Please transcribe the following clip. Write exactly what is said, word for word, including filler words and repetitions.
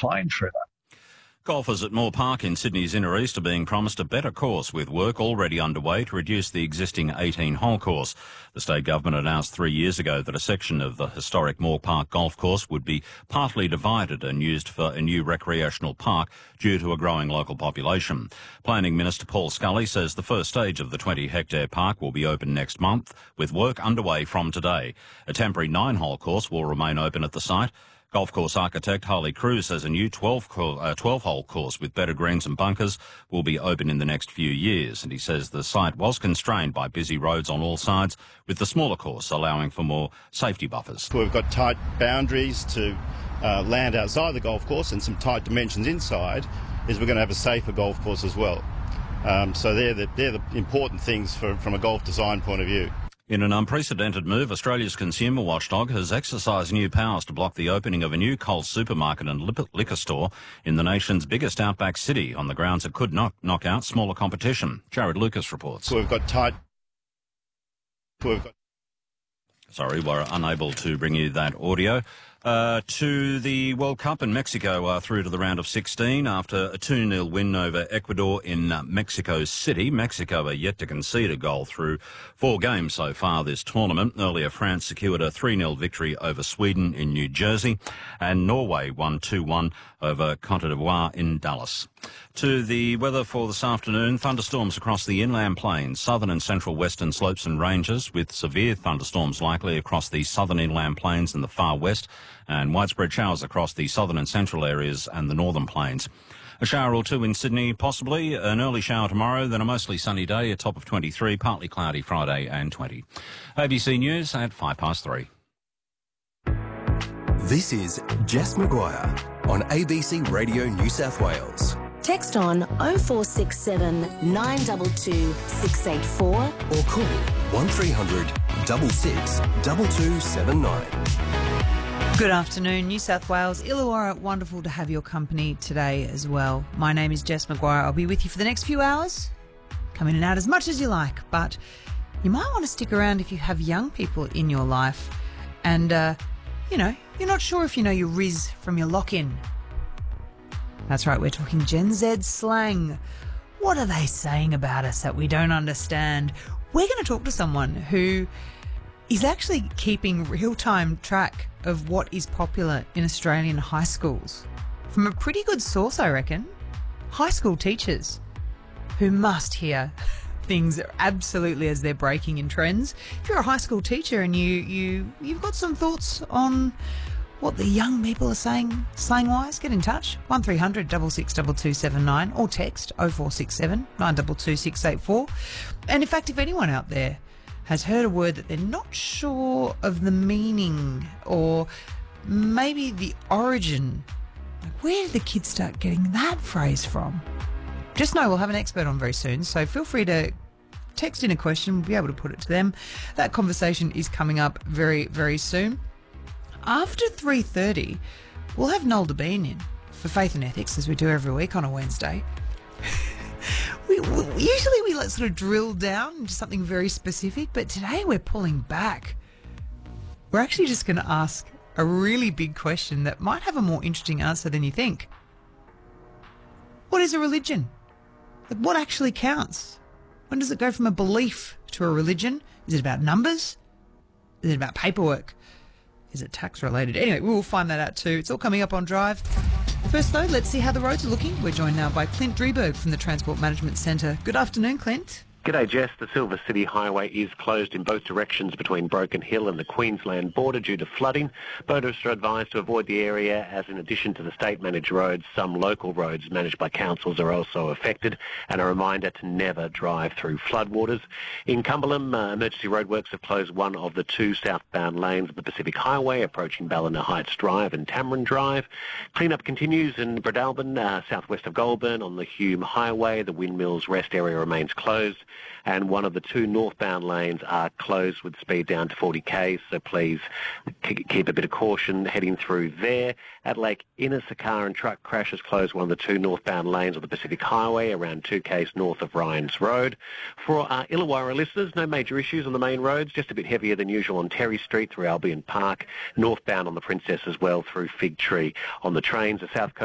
plane through that. Golfers at Moore Park in Sydney's Inner East are being promised a better course, with work already underway to reduce the existing eighteen-hole course. The state government announced three years ago that a section of the historic Moore Park golf course would be partly divided and used for a new recreational park due to a growing local population. Planning Minister Paul Scully says the first stage of the twenty-hectare park will be open next month, with work underway from today. A temporary nine-hole course will remain open at the site. Golf course architect Harley Cruz says a new twelve-hole course with better greens and bunkers will be open in the next few years, and he says the site was constrained by busy roads on all sides, with the smaller course allowing for more safety buffers. We've got tight boundaries to uh, land outside the golf course and some tight dimensions inside, is we're going to have a safer golf course as well. Um, so they're the, they're the important things for, from a golf design point of view. In an unprecedented move, Australia's consumer watchdog has exercised new powers to block the opening of a new Coles supermarket and liquor store in the nation's biggest outback city on the grounds it could not knock out smaller competition. Jared Lucas reports. We've got tight... We've got... Sorry, we're unable to bring you that audio. Uh, to the World Cup in Mexico uh, through to the round of sixteen after a two nil win over Ecuador in uh, Mexico City. Mexico are yet to concede a goal through four games so far this tournament. Earlier, France secured a three nil victory over Sweden in New Jersey, and Norway won two one over Cote d'Ivoire in Dallas. To the weather for this afternoon, thunderstorms across the inland plains, southern and central western slopes and ranges, with severe thunderstorms likely across the southern inland plains and the far west, and widespread showers across the southern and central areas and the northern plains. A shower or two in Sydney, possibly. An early shower tomorrow, then a mostly sunny day, a top of twenty-three, partly cloudy Friday and twenty. A B C News at five past three. This is Jess Maguire on A B C Radio New South Wales. Text on oh four six seven, nine two two, six eight four or call one three hundred, six six, two two seven nine. Good afternoon, New South Wales, Illawarra. Wonderful to have your company today as well. My name is Jess Maguire. I'll be with you for the next few hours. Come in and out as much as you like, but you might want to stick around if you have young people in your life and, uh, you know, you're not sure if you know your Riz from your lock-in. That's right, we're talking Gen Z slang. What are they saying about us that we don't understand? We're going to talk to someone who is actually keeping real-time track of what is popular in Australian high schools. From a pretty good source, I reckon. High school teachers who must hear things absolutely as they're breaking in trends. If you're a high school teacher and you, you, you've got some thoughts on what the young people are saying slang-wise, get in touch. one three hundred, six six two two seven nine or text oh four six seven, nine two two, six eight four. And in fact, if anyone out there has heard a word that they're not sure of the meaning or maybe the origin, like where did the kids start getting that phrase from? Just know we'll have an expert on very soon, so feel free to text in a question. We'll be able to put it to them. That conversation is coming up very, very soon. After three thirty, we'll have Noel Debien in for Faith and Ethics, as we do every week on a Wednesday. we, we Usually we let sort of drill down into something very specific, but today we're pulling back. We're actually just going to ask a really big question that might have a more interesting answer than you think. What is a religion? Like, what actually counts? When does it go from a belief to a religion? Is it about numbers? Is it about paperwork? Is it tax related? Anyway, we will find that out too. It's all coming up on Drive. First though, let's see how the roads are looking. We're joined now by Clint Drieberg from the Transport Management Centre. Good afternoon, Clint. G'day, Jess. The Silver City Highway is closed in both directions between Broken Hill and the Queensland border due to flooding. Motorists are advised to avoid the area, as in addition to the state-managed roads, some local roads managed by councils are also affected, and a reminder to never drive through floodwaters. In Cumberland, uh, emergency roadworks have closed one of the two southbound lanes of the Pacific Highway, approaching Ballina Heights Drive and Tamron Drive. Clean-up continues in Breadalbin, uh, southwest of Goulburn, on the Hume Highway. The Windmills Rest area remains closed, and one of the two northbound lanes are closed with speed down to forty k's, so please keep a bit of caution heading through there. At Lake Innes, a car and truck crash has closed one of the two northbound lanes of the Pacific Highway around two k's north of Ryans Road. For our Illawarra listeners, no major issues on the main roads, just a bit heavier than usual on Terry Street through Albion Park, northbound on the Princess as well through Fig Tree. On the trains, the South Coast